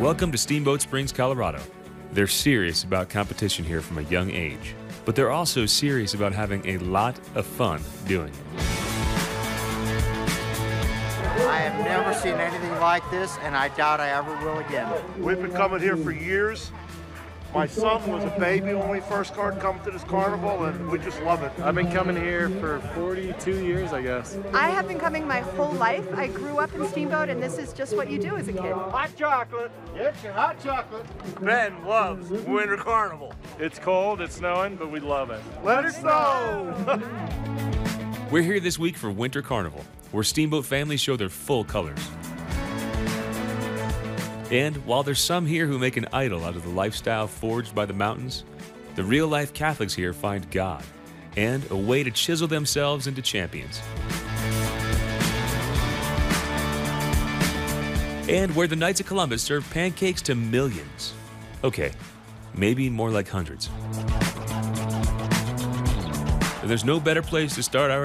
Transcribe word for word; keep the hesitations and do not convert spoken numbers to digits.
Welcome to Steamboat Springs, Colorado. They're serious about competition here from a young age, but they're also serious about having a lot of fun doing it. I have never seen anything like this, and I doubt I ever will again. We've been coming here for years. My son was a baby when we first started coming to this carnival, and we just love it. I've been coming here for forty-two years, I guess. I have been coming my whole life. I grew up in Steamboat, and this is just what you do as a kid. Hot chocolate. Get your hot chocolate. Ben loves Winter Carnival. It's cold, it's snowing, but we love it. Let it snow. We're here this week for Winter Carnival, where Steamboat families show their full colors. And while there's some here who make an idol out of the lifestyle forged by the mountains, the real-life Catholics here find God and a way to chisel themselves into champions. And where the Knights of Columbus serve pancakes to millions. Okay, maybe more like hundreds. There's no better place to start our